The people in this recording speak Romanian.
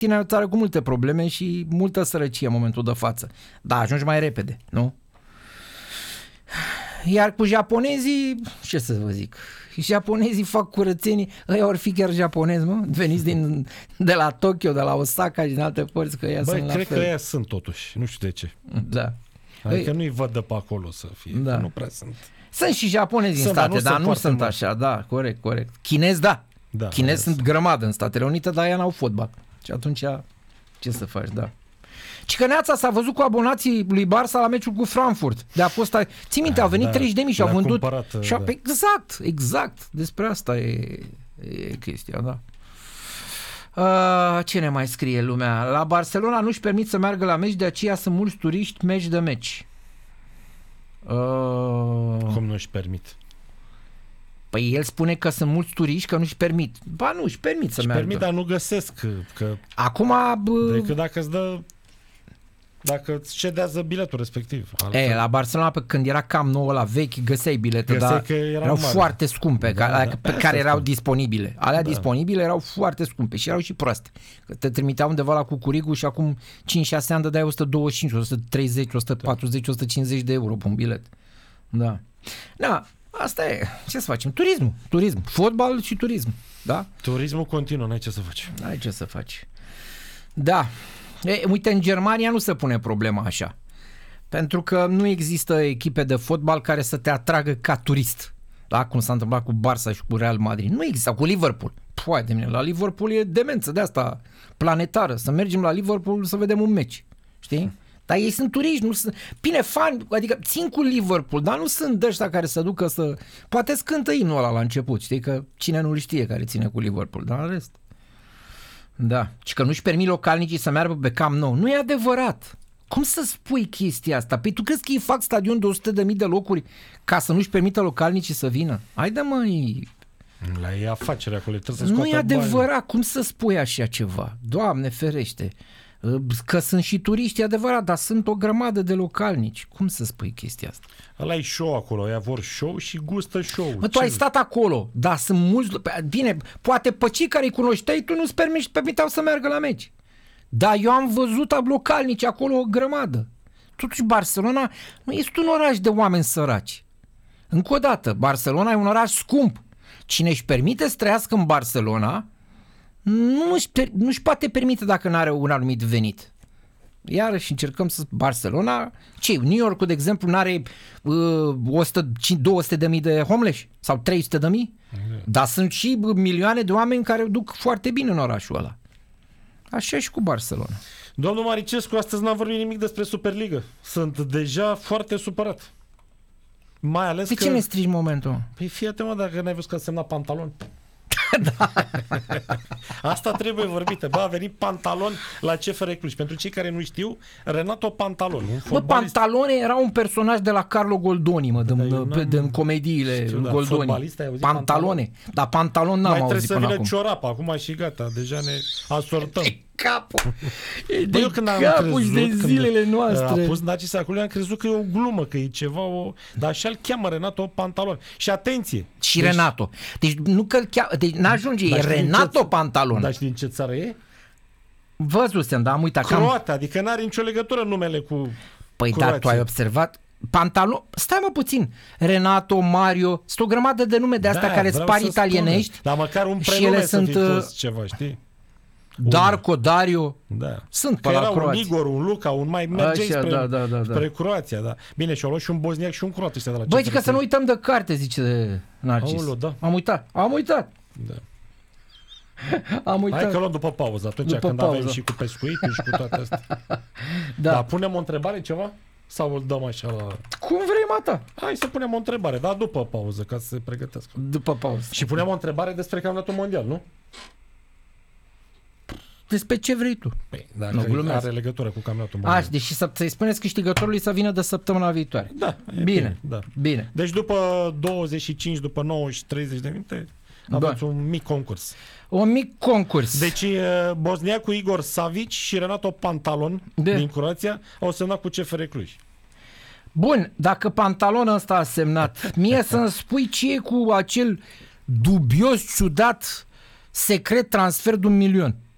tine o țară cu multe probleme și multă sărăcie în momentul de față. Da, ajungi mai repede, nu? Iar cu japonezii, ce să vă zic, japonezii fac curățenii, ăia ori fi chiar japonezi, mă? Veniți de la Tokyo, de la Osaka și din alte părți, că ăia sunt la fel. Băi, cred că ăia sunt totuși, nu știu de ce. Da. Adică nu-i văd de pe acolo să fie, da. nu prea sunt. Sunt și japonezi în state, dar nu sunt așa, da, corect. Chinezi, da. Chinezi sunt grămadă în Statele Unite, dar ea n-au fotbal. Și atunci, ce să faci, da. Cicăneața s-a văzut cu abonații lui Barça la meciul cu Frankfurt. De a fost, ții minte, au venit 30.000 și au vândut. Da. Exact. Despre asta e chestia, da. Ce ne mai scrie lumea? La Barcelona nu-și permit să meargă la meci, de aceea sunt mulți turiști meci de meci. Cum nu-și permit? Păi el spune că sunt mulți turiști că nu-și permit. Ba nu, își permit să meargă. Permit, dar nu găsesc. Că acum... Decât dacă îți dă... Dacă îți cedează biletul respectiv. La Barcelona, când era cam nouă la vechi, găseai bilete, dar erau foarte scumpe, pe care erau disponibile. Alea disponibile erau foarte scumpe și erau și proaste. Te trimiteau undeva la Cucurigu și acum 5-6 ani dădeai 125, 130, 140, 150 de euro pe un bilet. Da. Da, asta e. Ce să facem? Turism. Fotbal și turism. Da? Turismul continuă, n-ai ce să faci. N-ai ce să faci. Da. Uite, în Germania nu se pune problema așa. Pentru că nu există echipe de fotbal care să te atragă ca turist. Da? Cum s-a întâmplat cu Barça și cu Real Madrid. Nu există. Cu Liverpool. Păi de mine, la Liverpool e demență de asta planetară. Să mergem la Liverpool să vedem un meci. Știi? Dar ei sunt turiști, nu sunt... Bine, fani, adică țin cu Liverpool, dar nu sunt de ăștia care se ducă să... Poate scântă imnul ăla la început, știi? Că cine nu-l știe care ține cu Liverpool, dar în rest... Da, și că nu-și permit localnicii să meargă pe Camp Nou. Nu e adevărat. Cum să spui chestia asta? Păi tu crezi că ei fac stadion de 100.000 de locuri ca să nu-și permită localnicii să vină? Haide măi... La ei afacerea acolo, trebuie să nu e adevărat. Bani. Cum să spui așa ceva? Doamne ferește. Că sunt și turiști, e adevărat, dar sunt o grămadă de localnici. Cum să spui chestia asta? Ăla e show acolo, ea vor show și gustă show. Mă, tu ai stat acolo, dar sunt mulți... Bine, poate pe cei care îi cunoșteai, tu nu-ți permiteau să meargă la meci. Dar eu am văzut localnici acolo o grămadă. Totuși Barcelona nu este un oraș de oameni săraci. Încă o dată, Barcelona e un oraș scump. Cine își permite să trăiască în Barcelona... Nu-și poate permite dacă nu are un anumit venit. Iarăși încercăm să... Barcelona... Ce? New York, de exemplu, nu are 200.000 de homeless? Sau 300.000? Dar sunt și milioane de oameni care duc foarte bine în orașul ăla. Așa și cu Barcelona. Domnul Maricescu, astăzi n-am vorbit nimic despre Superligă. Sunt deja foarte supărat. Mai ales de ce ne strigi momentul? Păi fii-te, mă, dacă n-ai văzut că a semnat Pantalon. Da. Asta trebuie vorbită. Bă, a venit Pantalon la CFR Cluj. Pentru cei care nu știu, Renato Pantalon, un fotbalist. Pantalone era un personaj de la Carlo Goldoni, din comediile Goldoni. Pantalone. Dar Pantalon n-am auzit până acum. Mai trebuie să vină Ciorapa acum și gata. Deja ne asortăm. Capul. Eu când am crezut, de zilele noastre. A pus Narcisa acolo, am crezut că e o glumă, că e ceva, dar așa îl cheamă Renato Pantalon. Și atenție. Și Renato. Deci nu că deci n-ajunge, e Renato Pantalon. Dar știi din ce țară e? Văzusem, dar am uitat. Croată, adică n-are nicio legătură numele cu Păi da, tu ai observat? Pantalon, stai mă puțin, Renato, Mario, sunt o grămadă de nume de astea care spar italienești. Dar măcar un prenume să fi fost ceva, știi? Darko, Dario, da. Sunt pe la Croația. Un Igor, un Luca, un mai mergeai spre Croația, da. Bine, și-au luat și un bosniac și un croat ăștia de la Băi, că să nu uităm de carte, zice Narcis. Aolo, da. Am uitat. Da. Am uitat. Hai că luăm după pauză, atunci când avem și cu pescuitul și cu toate astea. Da. Dar punem o întrebare ceva? Sau îl dăm așa la... Cum vrei, mata? Hai să punem o întrebare, dar după pauză, ca să se pregătească. După pauză. Și punem o întrebare despre campionatul mondial, nu? Despre ce vrei tu? Păi, dacă are legătură cu campionatul mondial. Deci să-i spuneți câștigătorului să vină de săptămâna viitoare. Da. Bine. Da. Bine. Deci după 25, după 9 și 30 de minute aveți un mic concurs. Un mic concurs. Deci bosniacul Igor Savic și Renato Pantalon din Croația au semnat cu CFR Cluj. Bun, dacă Pantalon ăsta a semnat, mie să-mi spui ce e cu acel dubios, ciudat, secret transfer de 1 milion.